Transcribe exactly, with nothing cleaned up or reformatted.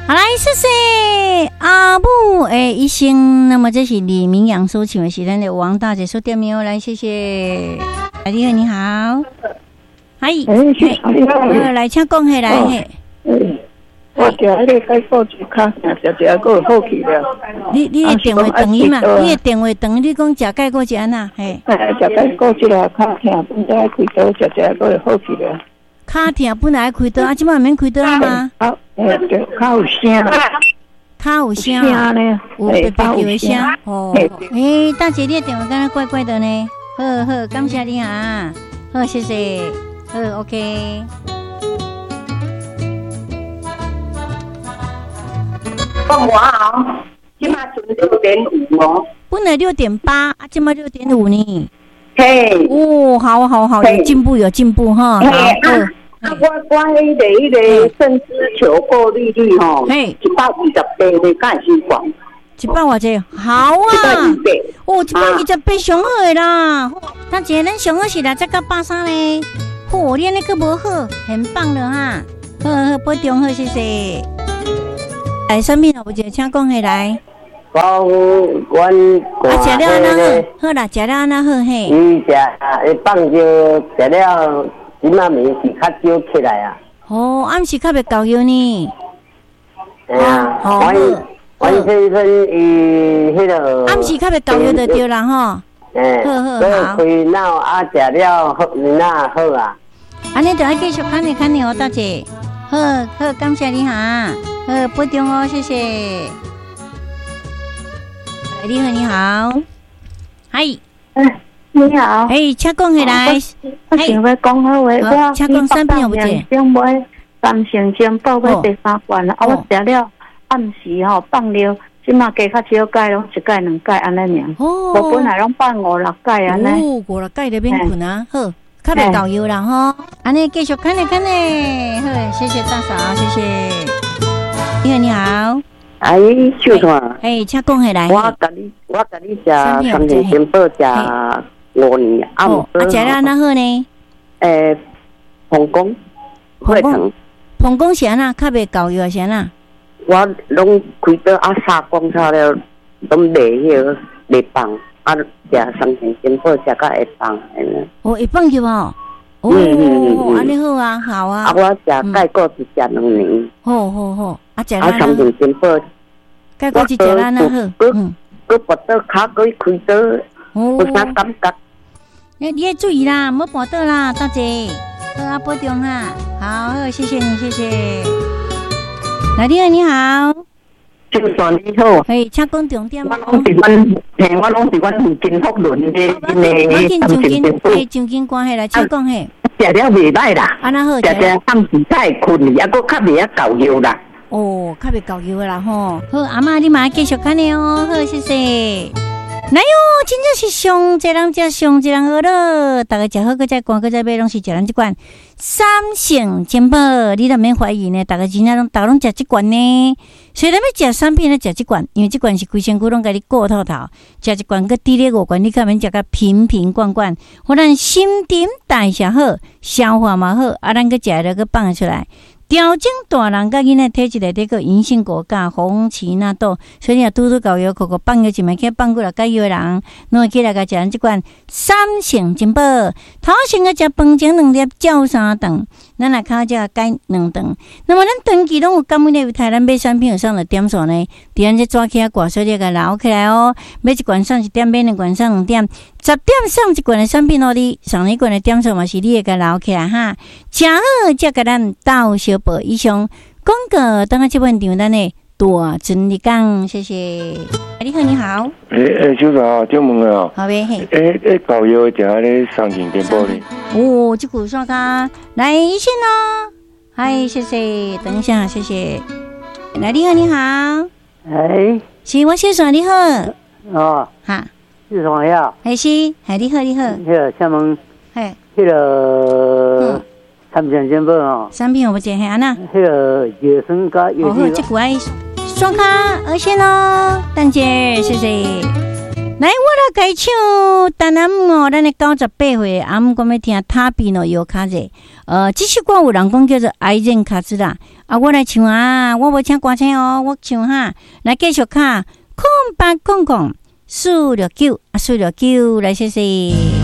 好来，谢谢阿母诶医生。那么这是李明阳所请的是咱的王大姐说点名来，谢谢。哎，你好，你好，嗨，哎，来，请讲下来嘿。 我听迄个解说就较听，食食个有好去了。 你你的电话长伊嘛？你的电话长，你讲食解个是安那？嘿， 哎，食解个即个较听，本来开刀食食个会好去了。 较听本来开刀，啊，即摆免开刀啊吗？ 好，诶，对，较有声。 较有声呢， 有白白叫的声。哦，诶，大姐，你的电话敢若怪怪的呢。好好，感谢你啊。好，谢谢。好 ，OK。 讲我哦，今嘛存六点五哦， 本来六点八，啊，今嘛六点五呢。 嘿， 哦，好好好，有进步有进步哈。好， 啊，我我迄个迄个肾丝球过滤率吼， 嘿， 一百二十八的敢是管， 一百偌济？好啊，哦，一百二十八上好的啦。大姐，咱上好是啦，再到八三呢。嚯，你那个无好，很棒了哈。好好，保重好，谢谢。来，产品好不？姐，请讲下来。 讲阮啊，食了安那好，好啦，食了安那好嘿。 伊食诶放就食了，即马面是较少起来啊。 哦，暗时较袂够药呢。 哎呀， 好好。 阮先生伊迄个暗时较袂够药就对啦吼。 哎， 好好好。 开脑啊，食了好那好啊。 安尼就要继续看你看你哦，大姐。好好，感谢你哈。好，保重哦，谢谢。你好，你好，嗨， 哎，你好， 哎，请讲下来。 我想要讲好话，我请讲三遍有无？ 想买三成金报买第三罐了，啊，我食了暗时吼放了，即马加较少钙咯，一钙两钙安尼尔。哦，我本来拢放五六钙安尼。 哦，五六钙就免困啊，好，较袂够药啦吼。安尼继续看咧看咧，好，谢谢大嫂，谢谢。你好，你好。 阿姨，小团， 哎，请讲下来。 我甲你，我甲你食三年金宝食五年，啊， 啊，食了安那好呢？ 诶，膀胱会疼。 膀胱是安那？较袂够药是安那？ 我拢开刀啊，杀光操了，拢袂迄个袂放，啊，食三年金宝食甲会放，安尼。 哦，会放药哦。哦，安尼好啊，好啊。 啊，我食钙骨是食两年。 好好好，啊，食了。 啊，三年金宝。 钙骨是食了安那好。嗯。 佮跋倒骹佮开刀，有啥感觉？ 你你要注意啦，莫跋倒啦，大姐。好啊，保重哈。好，好，谢谢你，谢谢。来，你好，你好。 就算你好。 嘿，请讲重点。 我拢是阮，嘿，我拢是阮有金福轮的因为。我紧上紧，嘿，上紧关系啦，请讲嘿。 食了袂歹啦。 安那好。 食食暗时太困，抑佫较袂啊够药啦。 哦，较袂够药啦吼。好，阿嬷你嘛继续看呢哦。好，谢谢。来哟，真正是上一人食上一人好了。大家食好，搁再灌，搁再买，拢是一人一罐三成金宝，你都免怀疑呢。大家真正拢，大家拢食这罐呢。虽然要食三片，咧食这罐，因为这罐是规身躯拢甲你顾透透。食一罐，搁滴咧五罐，你较免食甲瓶瓶罐罐。互咱新陈代谢好，消化嘛好，啊，咱搁食了搁放出来。调整大人甲囡仔体质内底个银杏果苷、红芪纳豆，所以你若拄拄够药，口口放药一卖去放过来解药的人，拢会起来甲食咱即款三成金宝。头先个食饭前两粒，照三顿，咱来靠这解两顿。那么咱长期拢有感染类台咱买产品有上了点数呢？伫咱这抓起啊挂所以个留起来哦。买一罐上一点，买两罐上两点，十点上一罐的产品哦，你上一罐的点数嘛是你会个留起来哈。食好才甲咱到小宝以上广告，等下这问题咱的大真理讲，谢谢。你好，你好。 诶诶，小姐好，请问啊。 好呗嘿。 诶诶，搞药食咧三千金宝哩。 哦，这股刷卡来一线哦。嗨，谢谢，等一下，谢谢。来，你好，你好。 哎， 是我先生，你好。 哦。 哈。 是什么呀？ 还是，哎，你好，你好。 迄个厦门。 嘿。 迄个。三千金宝哦。 三片我不接嘿安娜。 迄个野生加野生。 哦，这股爱刷卡二线哦，蛋姐，谢谢。 来，我来改唱单南哦，咱的九十八岁阿姆讲要听塔比诺尤卡热。呃，这首歌有人讲叫做爱人卡兹啦。啊，我来唱啊，我无请歌星哦，我唱哈。来继续卡，空八空空，四六九啊，四六九，来谢谢。